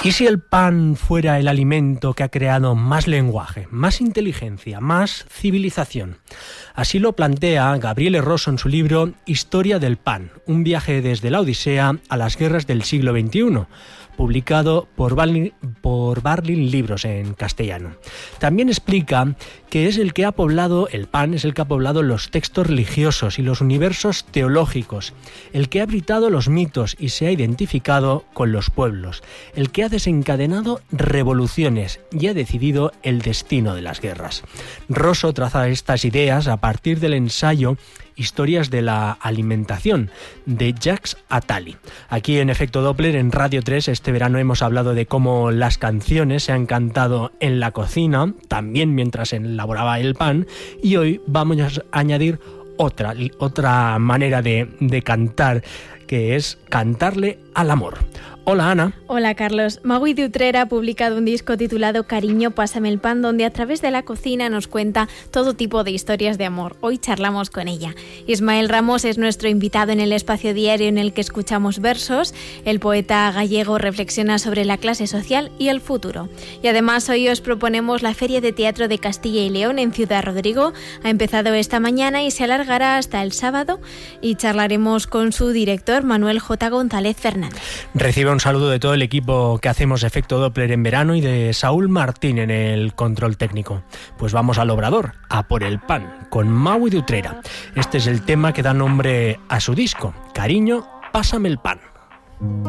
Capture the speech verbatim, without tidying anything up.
¿Y si el pan fuera el alimento que ha creado más lenguaje, más inteligencia, más civilización? Así lo plantea Gabriele Rosso en su libro Historia del pan, un viaje desde la Odisea a las guerras del siglo veintiuno, publicado por Barlin, por Barlin Libros en castellano. También explica que es el que ha poblado, el pan es el que ha poblado los textos religiosos y los universos teológicos, el que ha habitado los mitos y se ha identificado con los pueblos, el que ha desencadenado revoluciones y ha decidido el destino de las guerras. Rosso traza estas ideas a partir del ensayo Historias de la alimentación, de Jacques Attali. Aquí en Efecto Doppler, en Radio tres, este verano hemos hablado de cómo las canciones se han cantado en la cocina, también mientras se elaboraba el pan, y hoy vamos a añadir otra, otra manera de, de cantar, que es cantarle al amor. Hola, Ana. Hola, Carlos. Magui de Utrera ha publicado un disco titulado Cariño, pásame el pan, donde a través de la cocina nos cuenta todo tipo de historias de amor. Hoy charlamos con ella. Ismael Ramos es nuestro invitado en el espacio diario en el que escuchamos versos. El poeta gallego reflexiona sobre la clase social y el futuro. Y además hoy os proponemos la Feria de Teatro de Castilla y León en Ciudad Rodrigo. Ha empezado esta mañana y se alargará hasta el sábado, y charlaremos con su director, Manuel J. González Fernández. Recibe un saludo de todo el equipo que hacemos Efecto Doppler en verano y de Saúl Martín en el control técnico. Pues vamos al obrador, a por el pan, con Magui de Utrera. Este es el tema que da nombre a su disco, Cariño, pásame el pan.